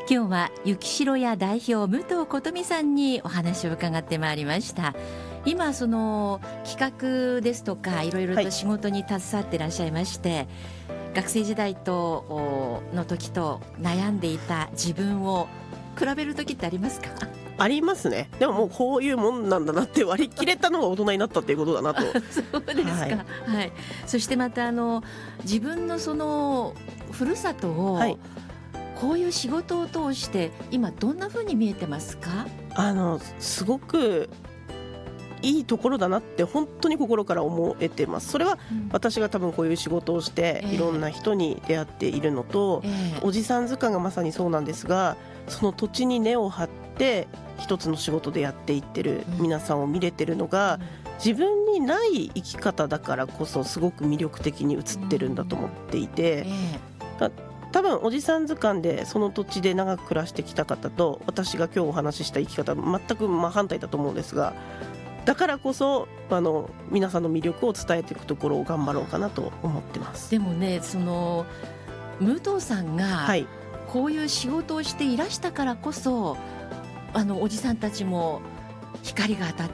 今日は雪城屋代表武藤琴美さんにお話を伺ってまいりました。今その企画ですとかいろいろと仕事に携わっていらっしゃいまして、学生時代の時と悩んでいた自分を比べる時ってありますか？ ありますね。でももうこういうもんなんだなって割り切れたのが大人になったっていうことだなとそうですか、はい、そしてまた自分のそのふるさとを、こういう仕事を通して今どんな風に見えてますか？ すごくいいところだなって本当に心から思えてます。それは私が多分こういう仕事をしていろんな人に出会っているのと、おじさん図鑑がまさにそうなんですが、その土地に根を張って一つの仕事でやっていってる皆さんを見れてるのが、自分にない生き方だからこそすごく魅力的に映ってるんだと思っていて、多分おじさん図鑑でその土地で長く暮らしてきた方と私が今日お話しした生き方全く真反対だと思うんですが、だからこそ皆さんの魅力を伝えていくところを頑張ろうかなと思ってます。 でもね、その武藤さんがこういう仕事をしていらしたからこそ、おじさんたちも光が当たって、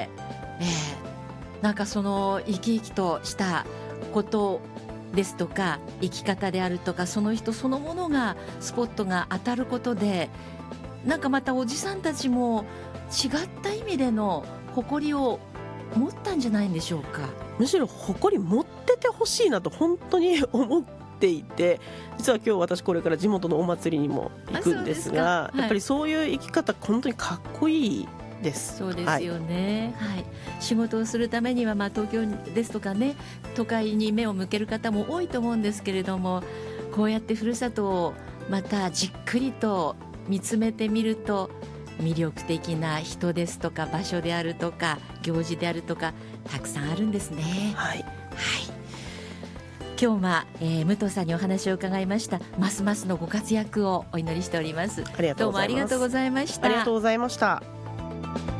なんかその生き生きとしたことですとか生き方であるとか、その人そのものがスポットが当たることで、なんかまたおじさんたちも違った意味での誇りを持ったんじゃないんでしょうか。 むしろ誇り持っててほしいなと本当に思っていて、実は今日私これから地元のお祭りにも行くんですが、やっぱりそういう生き方本当にかっこいいです。 そうですよね、仕事をするためには、東京ですとかね、都会に目を向ける方も多いと思うんですけれども、こうやってふるさとをまたじっくりと見つめてみると、魅力的な人ですとか場所であるとか行事であるとかたくさんあるんですね。今日は、武藤さんにお話を伺いました。ますますのご活躍をお祈りしております。どうもありがとうございました。 ありがとうございました。